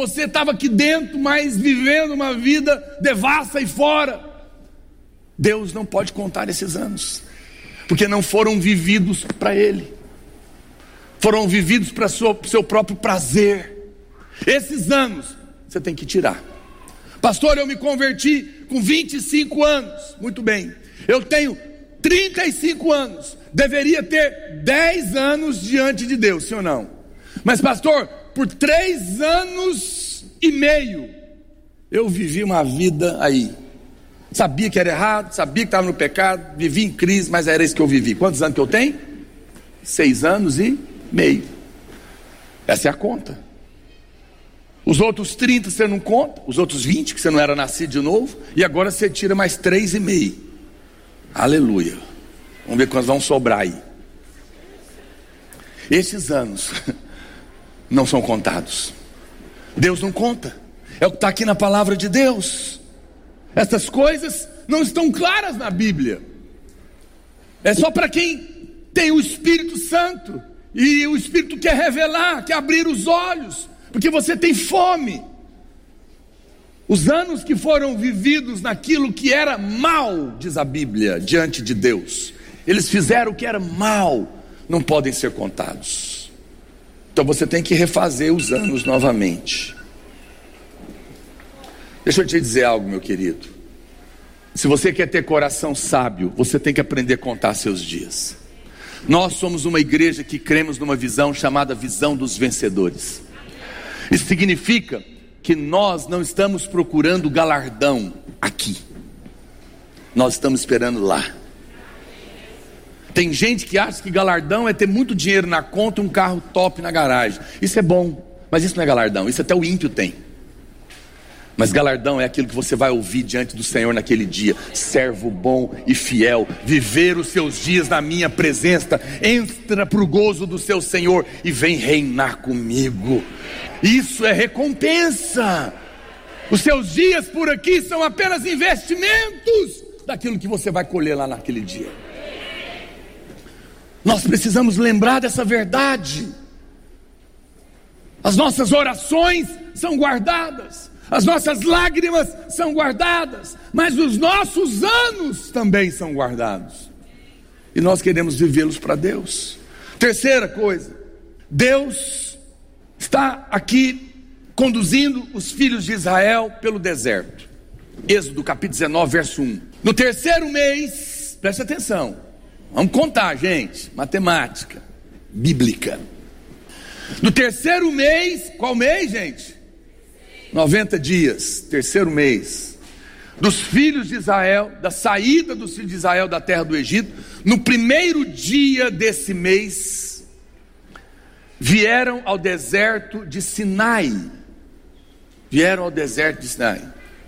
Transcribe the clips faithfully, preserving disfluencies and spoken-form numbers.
você estava aqui dentro, mas vivendo uma vida devassa aí fora. Deus não pode contar esses anos, porque não foram vividos para Ele, foram vividos para o seu próprio prazer. Esses anos você tem que tirar. Pastor, eu me converti com vinte e cinco anos. Muito bem, eu tenho trinta e cinco anos, deveria ter dez anos diante de Deus, sim ou não? Mas pastor, por três anos e meio eu vivi uma vida aí, sabia que era errado, sabia que estava no pecado, vivi em crise, mas era isso que eu vivi. Quantos anos que eu tenho? Seis anos e meio. Essa é a conta. Os outros trinta você não conta, os outros vinte que você não era nascido de novo, e agora você tira mais três e meio. Aleluia. Vamos ver quantos vão sobrar aí. Esses anos não são contados. Deus não conta. É o que está aqui na palavra de Deus. Essas coisas não estão claras na Bíblia. É só para quem tem o Espírito Santo, e o Espírito quer revelar, quer abrir os olhos, porque você tem fome. Os anos que foram vividos naquilo que era mal, diz a Bíblia, diante de Deus, eles fizeram o que era mal, não podem ser contados. Então você tem que refazer os anos novamente. Deixa eu te dizer algo, meu querido. Se você quer ter coração sábio, você tem que aprender a contar seus dias. Nós somos uma igreja que cremos numa visão chamada visão dos vencedores. Isso significa que nós não estamos procurando galardão aqui, nós estamos esperando lá. Tem gente que acha que galardão é ter muito dinheiro na conta e um carro top na garagem. Isso é bom, mas isso não é galardão, isso até o ímpio tem. Mas galardão é aquilo que você vai ouvir diante do Senhor naquele dia: servo bom e fiel, viver os seus dias na minha presença, entra para o gozo do seu Senhor e vem reinar comigo. Isso é recompensa. Os seus dias por aqui são apenas investimentos daquilo que você vai colher lá naquele dia. Nós precisamos lembrar dessa verdade. As nossas orações são guardadas, as nossas lágrimas são guardadas, mas os nossos anos também são guardados, e nós queremos vivê-los para Deus. Terceira coisa, Deus está aqui conduzindo os filhos de Israel pelo deserto. Êxodo capítulo dezenove, verso um. No terceiro mês, preste atenção, vamos contar, gente, matemática bíblica. No terceiro mês, qual mês, gente? noventa dias, terceiro mês, dos filhos de Israel, da saída dos filhos de Israel da terra do Egito. No primeiro dia desse mês, vieram ao deserto de Sinai. Vieram ao deserto de Sinai.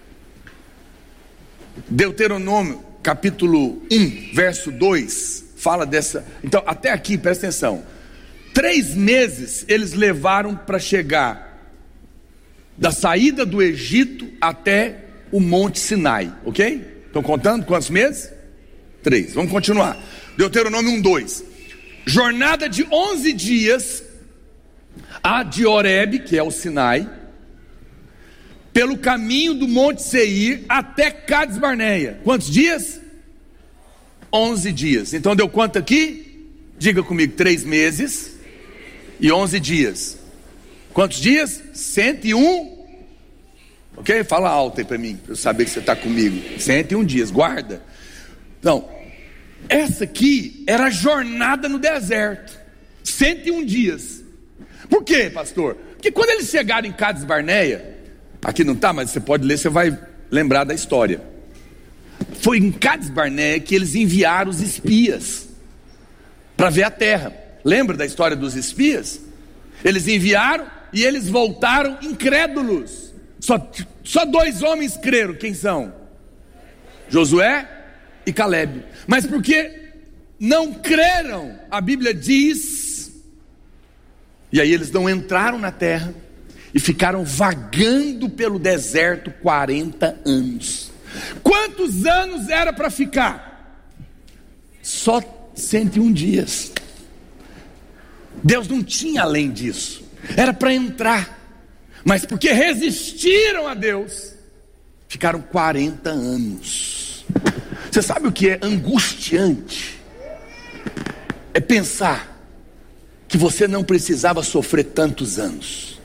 Deuteronômio capítulo um, verso dois, fala dessa. Então, até aqui, presta atenção. Três meses eles levaram para chegar da saída do Egito até o Monte Sinai, ok? Estão contando quantos meses? Três. Vamos continuar. Deuteronômio um, dois. Jornada de onze dias a de Horebe, que é o Sinai, pelo caminho do Monte Seir até Cades Barneia. Quantos dias? Onze dias. Então deu quanto aqui? Diga comigo, três meses e onze dias. Quantos dias? cento e um. Ok? Fala alto aí para mim, para eu saber que você está comigo. cento e um dias, guarda. Então, essa aqui era a jornada no deserto. cento e um dias. Por quê, pastor? Porque quando eles chegaram em Cades Barneia, aqui não está, mas você pode ler, você vai lembrar da história. Foi em Cades Barneia que eles enviaram os espias para ver a terra. Lembra da história dos espias? Eles enviaram e eles voltaram incrédulos. Só, só dois homens creram. Quem são? Josué e Calebe. Mas porque não creram, a Bíblia diz, e aí eles não entraram na terra e ficaram vagando pelo deserto quarenta anos. Quantos anos era para ficar? Só cento e um dias. Deus não tinha além disso. Era para entrar. Mas porque resistiram a Deus, ficaram quarenta anos. Você sabe o que é angustiante? É pensar que você não precisava sofrer tantos anos.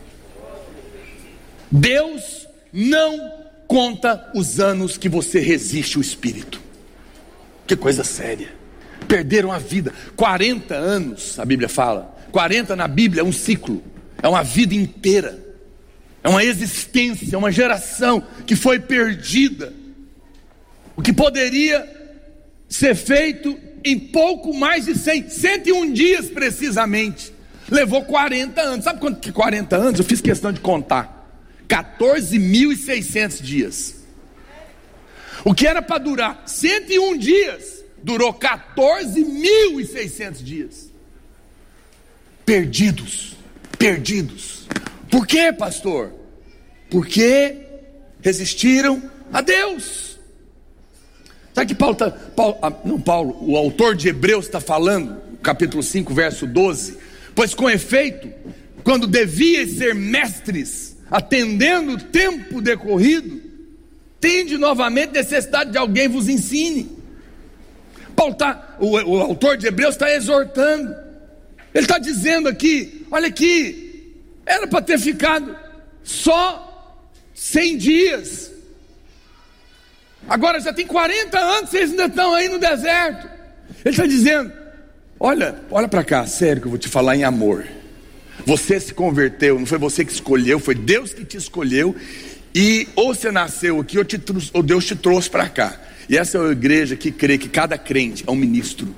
Deus não conta os anos que você resiste o Espírito. Que coisa séria. Perderam a vida. quarenta anos, a Bíblia fala. quarenta na Bíblia é um ciclo. É uma vida inteira. É uma existência, é uma geração que foi perdida. O que poderia ser feito em pouco mais de cem, cento e um dias precisamente, levou quarenta anos. Sabe quanto que quarenta anos? Eu fiz questão de contar. quatorze mil e seiscentos dias. O que era para durar cento e um dias, durou quatorze mil e seiscentos dias. Perdidos, perdidos. Por quê, pastor? Porque resistiram a Deus. Sabe que Paulo, tá, Paulo não Paulo, o autor de Hebreus está falando, capítulo cinco, verso doze, pois com efeito, quando devias ser mestres, atendendo o tempo decorrido, tende novamente necessidade de alguém vos ensine. Paulo tá, o, o autor de Hebreus está exortando, ele está dizendo aqui, olha aqui, era para ter ficado só cem dias, agora já tem quarenta anos, vocês ainda estão aí no deserto. Ele está dizendo, olha, olha para cá, sério que eu vou te falar em amor. Você se converteu, não foi você que escolheu, foi Deus que te escolheu. E ou você nasceu aqui ou, te, ou Deus te trouxe para cá. E essa é uma igreja que crê que cada crente é um ministro.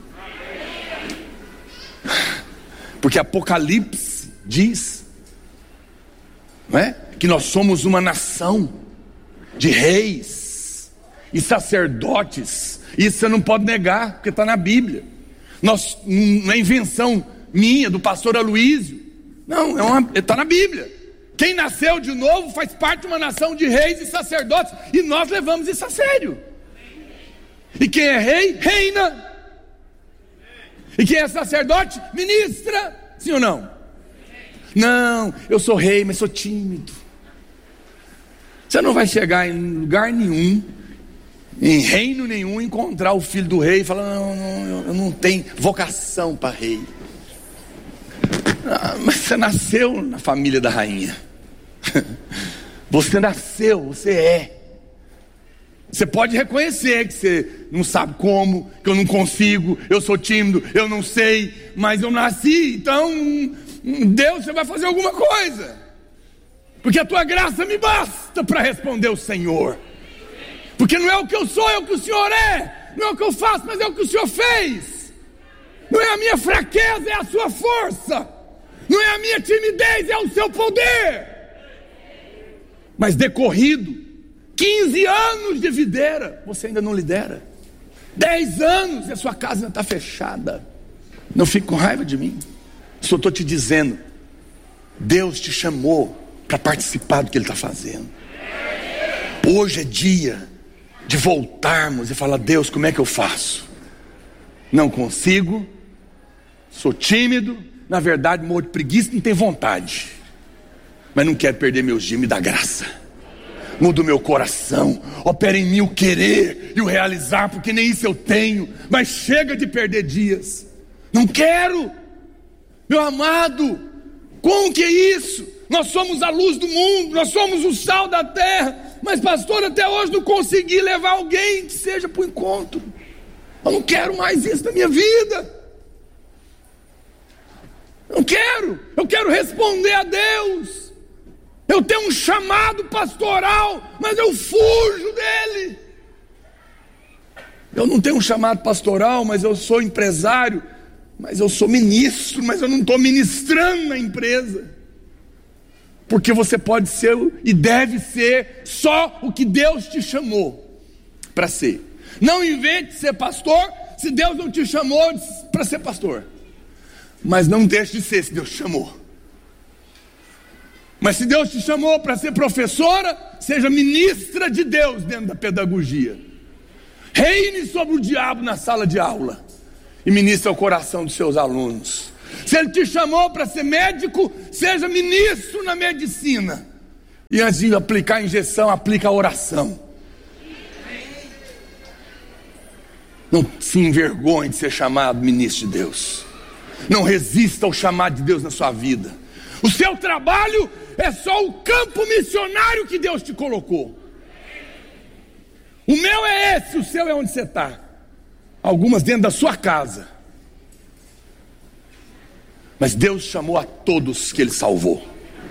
Porque Apocalipse diz, não é? Que nós somos uma nação de reis e sacerdotes. Isso você não pode negar, porque está na Bíblia. Nós, não é invenção minha, do pastor Aloísio. Não, é uma, está na Bíblia. Quem nasceu de novo faz parte de uma nação de reis e sacerdotes, e nós levamos isso a sério. E quem é rei, reina. E quem é sacerdote, ministra. Sim ou não? Não, eu sou rei, mas sou tímido. Você não vai chegar em lugar nenhum, em reino nenhum, encontrar o filho do rei e falar, não, não, eu não tenho vocação para rei. Ah, mas você nasceu na família da rainha. Você nasceu, você é. Você pode reconhecer que você não sabe como, que eu não consigo, eu sou tímido, eu não sei, mas eu nasci, então Deus, você vai fazer alguma coisa, porque a tua graça me basta para responder o Senhor. Porque não é o que eu sou, é o que o Senhor é. Não é o que eu faço, mas é o que o Senhor fez. Não é a minha fraqueza, é a sua força. Não é a minha timidez, é o seu poder. Mas decorrido quinze anos de videira, você ainda não lidera. dez anos e a sua casa ainda está fechada. Não fique com raiva de mim. Só estou te dizendo, Deus te chamou para participar do que Ele está fazendo. Hoje é dia de voltarmos e falar, Deus, como é que eu faço? Não consigo, sou tímido, na verdade morro de preguiça, não tenho vontade, mas não quero perder meus dias, me dá graça. Muda o meu coração, opera em mim o querer e o realizar, porque nem isso eu tenho, mas chega de perder dias. Não quero, meu amado, como que é isso? Nós somos a luz do mundo, nós somos o sal da terra, mas pastor, até hoje não consegui levar alguém que seja para o encontro. Eu não quero mais isso na minha vida. Não quero, eu quero responder a Deus. Eu tenho um chamado pastoral, mas eu fujo dele. Eu não tenho um chamado pastoral, mas eu sou empresário, mas eu sou ministro, mas eu não estou ministrando na empresa. Porque você pode ser e deve ser só o que Deus te chamou para ser. Não invente ser pastor se Deus não te chamou para ser pastor. Mas não deixe de ser se Deus te chamou. Mas se Deus te chamou para ser professora, seja ministra de Deus dentro da pedagogia. Reine sobre o diabo na sala de aula e ministre ao coração dos seus alunos. Se Ele te chamou para ser médico, seja ministro na medicina. E antes de aplicar a injeção, aplica a oração. Não se envergonhe de ser chamado ministro de Deus. Não resista ao chamado de Deus na sua vida. O seu trabalho é só o campo missionário que Deus te colocou. O meu é esse, o seu é onde você está. Algumas dentro da sua casa. Mas Deus chamou a todos que Ele salvou.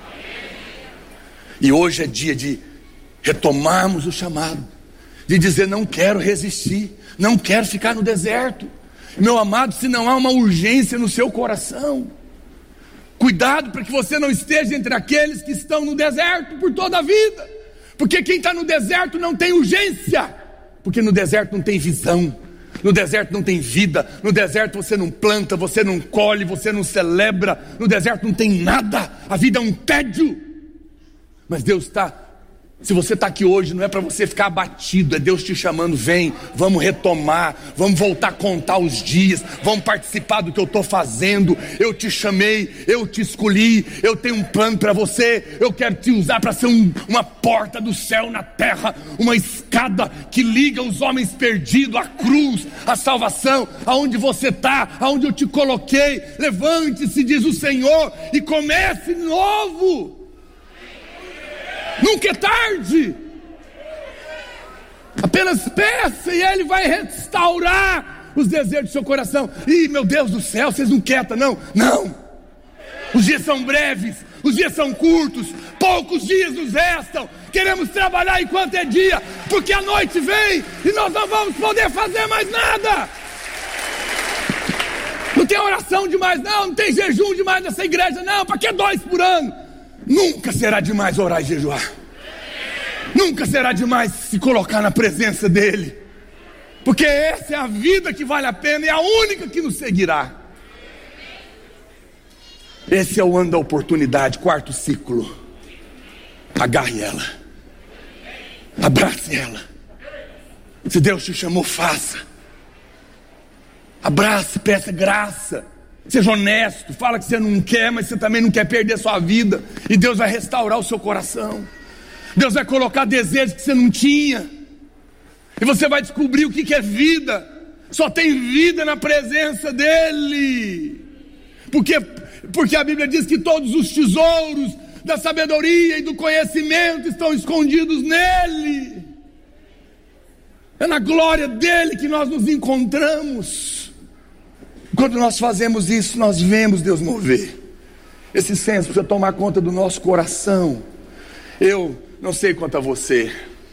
E hoje é dia de retomarmos o chamado, de dizer: não quero resistir, não quero ficar no deserto. Meu amado, se não há uma urgência no seu coração, cuidado para que você não esteja entre aqueles que estão no deserto por toda a vida. Porque quem está no deserto não tem urgência, porque no deserto não tem visão, no deserto não tem vida, no deserto você não planta, você não colhe, você não celebra, no deserto não tem nada, a vida é um tédio. Mas Deus está, se você está aqui hoje, não é para você ficar abatido, é Deus te chamando: vem, vamos retomar, vamos voltar a contar os dias, vamos participar do que eu estou fazendo. Eu te chamei, eu te escolhi, eu tenho um plano para você, eu quero te usar para ser um, uma porta do céu na terra, uma escada que liga os homens perdidos à cruz, à salvação, aonde você está, aonde eu te coloquei. Levante-se, diz o Senhor, e comece de novo. Nunca é tarde. Apenas peça e Ele vai restaurar os desejos do seu coração. Ih, meu Deus do céu, vocês não quietam, não? Não. Os dias são breves, os dias são curtos, poucos dias nos restam. Queremos trabalhar enquanto é dia, porque a noite vem e nós não vamos poder fazer mais nada. Não tem oração demais, não, não tem jejum demais nessa igreja, não. Para que dois por ano? Nunca será demais orar e jejuar. Nunca será demais se colocar na presença dEle, porque essa é a vida que vale a pena e a única que nos seguirá. Esse é o ano da oportunidade, quarto ciclo. Agarre ela, abrace ela. Se Deus te chamou, faça. Abrace, peça graça. Seja honesto, fala que você não quer, mas você também não quer perder sua vida. E Deus vai restaurar o seu coração. Deus vai colocar desejos que você não tinha. E você vai descobrir o que é vida. Só tem vida na presença dEle. Porque, porque a Bíblia diz que todos os tesouros da sabedoria e do conhecimento estão escondidos nele. É na glória dEle que nós nos encontramos. Quando nós fazemos isso, nós vemos Deus mover. Esse senso precisa tomar conta do nosso coração. Eu não sei quanto a você,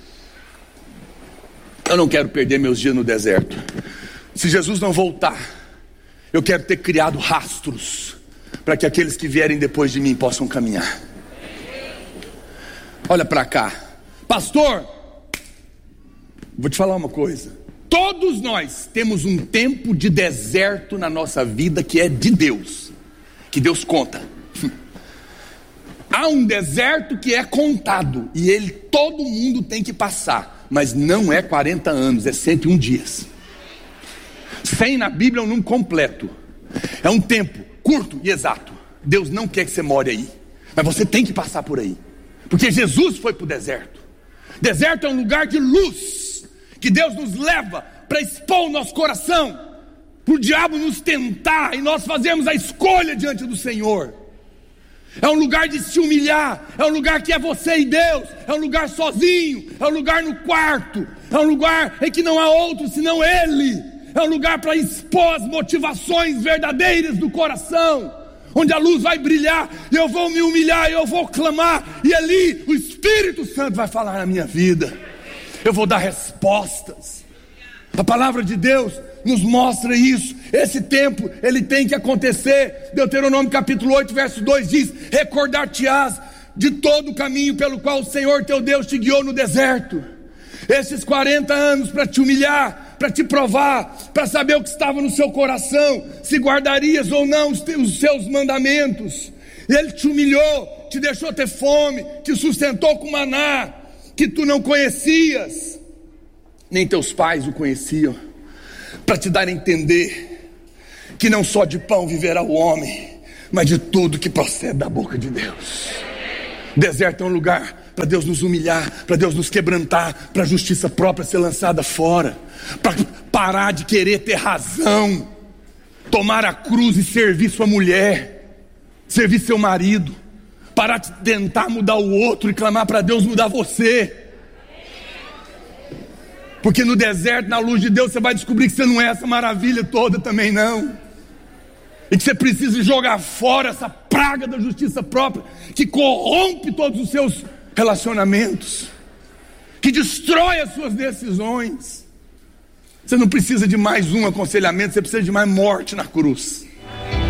eu não quero perder meus dias no deserto. Se Jesus não voltar, eu quero ter criado rastros para que aqueles que vierem depois de mim possam caminhar. Olha para cá, pastor, vou te falar uma coisa. Todos nós temos um tempo de deserto na nossa vida que é de Deus, que Deus conta. Há um deserto que é contado e ele todo mundo tem que passar, mas não é quarenta anos, é cento e um dias. cem na Bíblia é um número completo, é um tempo curto e exato. Deus não quer que você more aí, mas você tem que passar por aí, porque Jesus foi para o deserto. Deserto é um lugar de luz, que Deus nos leva para expor o nosso coração, para o diabo nos tentar, e nós fazemos a escolha diante do Senhor. É um lugar de se humilhar, é um lugar que é você e Deus, é um lugar sozinho, é um lugar no quarto, é um lugar em que não há outro senão Ele, é um lugar para expor as motivações verdadeiras do coração, onde a luz vai brilhar, e eu vou me humilhar, eu vou clamar, e ali o Espírito Santo vai falar na minha vida. Eu vou dar respostas. A palavra de Deus nos mostra isso. Esse tempo, ele tem que acontecer. Deuteronômio capítulo oito, verso dois diz: recordar-te-ás de todo o caminho pelo qual o Senhor teu Deus te guiou no deserto. Esses quarenta anos para te humilhar, para te provar, para saber o que estava no seu coração, se guardarias ou não os, teus, os seus mandamentos. Ele te humilhou, te deixou ter fome, te sustentou com maná que tu não conhecias, nem teus pais o conheciam, para te dar a entender que não só de pão viverá o homem, mas de tudo que procede da boca de Deus. Deserto é um lugar para Deus nos humilhar, para Deus nos quebrantar, para a justiça própria ser lançada fora, para parar de querer ter razão, tomar a cruz e servir sua mulher, servir seu marido, parar de tentar mudar o outro e clamar para Deus mudar você. Porque no deserto, na luz de Deus, você vai descobrir que você não é essa maravilha toda também não. E que você precisa jogar fora essa praga da justiça própria, que corrompe todos os seus relacionamentos, que destrói as suas decisões. Você não precisa de mais um aconselhamento, você precisa de mais morte na cruz.